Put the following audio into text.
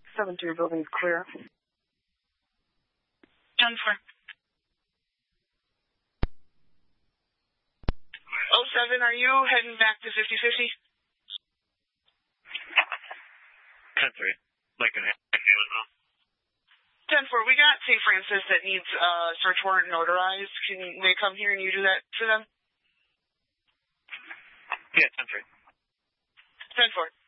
7-2 building's clear. 10-4. 07, are you heading back to 50-50? 10-3. Lincoln, well. 10-4, we got St. Francis that needs search warrant notarized. Can they come here and you do that for them? Yeah, 10-3. 10-4.